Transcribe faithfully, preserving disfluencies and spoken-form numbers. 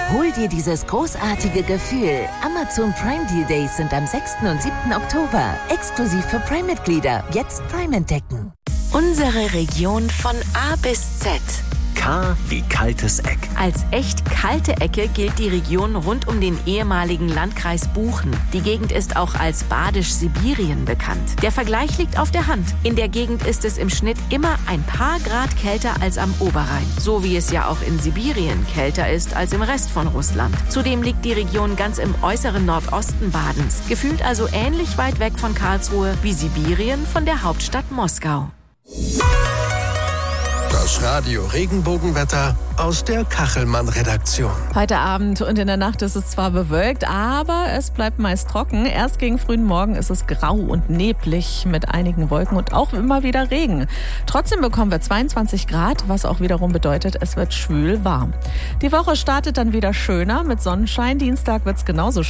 Hol dir dieses großartige Gefühl. Amazon Prime Deal Days sind am sechsten und siebten Oktober. Exklusiv für Prime-Mitglieder. Jetzt Prime entdecken. Unsere Region von A bis Z. K wie kaltes Eck. Als echt kalte Ecke gilt die Region rund um den ehemaligen Landkreis Buchen. Die Gegend ist auch als Badisch-Sibirien bekannt. Der Vergleich liegt auf der Hand. In der Gegend ist es im Schnitt immer ein paar Grad kälter als am Oberrhein. So wie es ja auch in Sibirien kälter ist als im Rest von Russland. Zudem liegt die Region ganz im äußeren Nordosten Badens. Gefühlt also ähnlich weit weg von Karlsruhe wie Sibirien von der Hauptstadt Moskau. Das Radio Regenbogenwetter aus der Kachelmann-Redaktion. Heute Abend und in der Nacht ist es zwar bewölkt, aber es bleibt meist trocken. Erst gegen frühen Morgen ist es grau und neblig mit einigen Wolken und auch immer wieder Regen. Trotzdem bekommen wir zweiundzwanzig Grad, was auch wiederum bedeutet, es wird schwül warm. Die Woche startet dann wieder schöner mit Sonnenschein. Dienstag wird es genauso